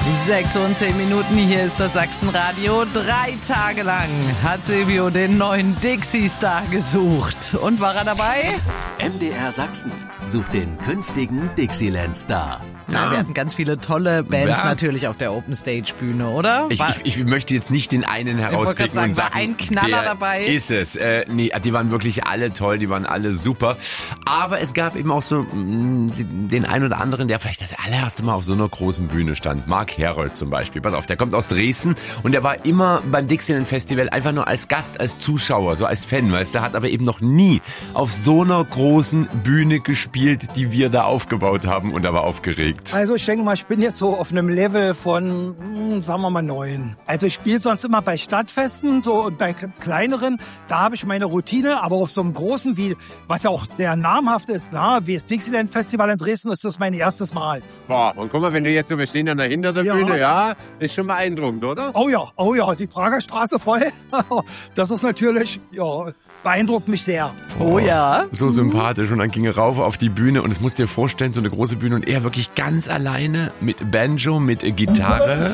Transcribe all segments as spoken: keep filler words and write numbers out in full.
sechs und zehn Minuten, hier ist das Sachsenradio. Drei Tage lang hat Silvio den neuen Dixie-Star gesucht. Und war er dabei? M D R Sachsen sucht den künftigen Dixieland-Star. Ja, wir hatten ganz viele tolle Bands Ja. natürlich auf der Open-Stage-Bühne, oder? Ich, War- ich, ich möchte jetzt nicht den einen herauspicken sagen, und sagen, war ein Knaller der dabei? ist es. Äh, nee, die waren wirklich alle toll, die waren alle super. Aber es gab eben auch so mh, den einen oder anderen, der vielleicht das allererste Mal auf so einer großen Bühne stand. Mark Herold zum Beispiel. Pass auf, der kommt aus Dresden und der war immer beim Dixieland Festival einfach nur als Gast, als Zuschauer, so als Fan, weißt du, hat aber eben noch nie auf so einer großen Bühne gespielt, die wir da aufgebaut haben, und er war aufgeregt. Also ich denke mal, ich bin jetzt so auf einem Level von, hm, sagen wir mal, neun. Also ich spiele sonst immer bei Stadtfesten so und bei kleineren, da habe ich meine Routine, aber auf so einem großen, wie was ja auch sehr namhaft ist, na, wie das Dixieland Festival in Dresden, ist das mein erstes Mal. Boah, und guck mal, wenn du jetzt so, wir stehen dann da hinter der Ja. Bühne, ja, ist schon beeindruckend, oder? Oh ja, oh ja, die Prager Straße voll. Das ist natürlich, ja, beeindruckt mich sehr. Oh ja. So sympathisch, und dann ging er rauf auf die Bühne und es musst dir vorstellen, so eine große Bühne und er wirklich ganz alleine mit Banjo, mit Gitarre.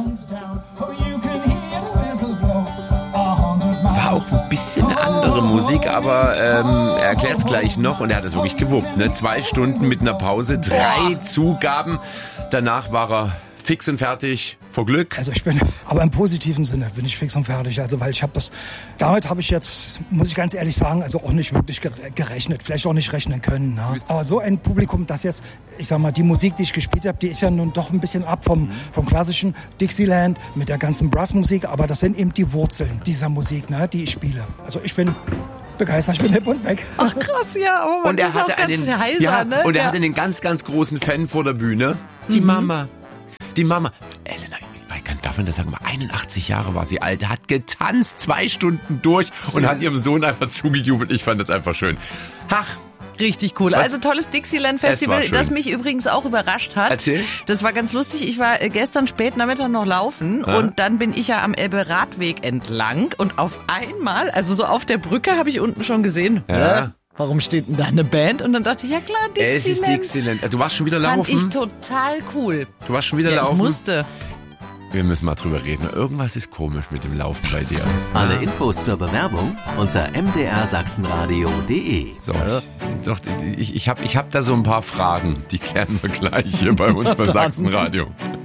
War auch ein bisschen eine andere Musik, aber ähm, er erklärt es gleich noch, und er hat es wirklich gewuppt. Ne? Zwei Stunden mit einer Pause, drei Zugaben, danach war er fix und fertig vor Glück. Also ich bin, aber im positiven Sinne bin ich fix und fertig. Also weil ich habe das, damit habe ich jetzt, muss ich ganz ehrlich sagen, also auch nicht wirklich gere- gerechnet, vielleicht auch nicht rechnen können. Ne? Aber so ein Publikum, das jetzt, ich sag mal, die Musik, die ich gespielt habe, die ist ja nun doch ein bisschen ab vom, vom klassischen Dixieland mit der ganzen Brassmusik, aber das sind eben die Wurzeln dieser Musik, ne, die ich spiele. Also ich bin begeistert, ich bin hip und weg. Ach krass, ja, aber man Und er ist auch hatte ganz einen, heiser, ja, ne? und er Ja. hatte einen ganz, ganz großen Fan vor der Bühne. Die Mama. Die Mama. Elena, ich weiß gar nicht, darf man das sagen, aber einundachtzig Jahre war sie alt, hat getanzt zwei Stunden durch und hat ihrem Sohn einfach zugejubelt. Ich fand das einfach schön. Ach, Richtig cool. Was? Also tolles Dixieland Es war Festival, schön. das mich übrigens auch überrascht hat. Erzähl. Das war ganz lustig. Ich war äh, gestern spät Nachmittag noch laufen Ja. und dann bin ich ja am Elbe-Radweg entlang und auf einmal, also so auf der Brücke habe ich unten schon gesehen, Ja. äh, warum steht denn da eine Band? Und dann dachte ich, ja klar, es ist Dixieland. Dixieland. Du warst schon wieder Fand laufen? ich total cool. Du warst schon wieder Ja, ich laufen? musste. Wir müssen mal drüber reden. Irgendwas ist komisch mit dem Laufen bei dir. Alle Infos zur Bewerbung unter m d r sachsenradio punkt d e. So, doch, ich, ich habe ich hab da so ein paar Fragen. Die klären wir gleich hier bei uns beim Dann. Sachsenradio.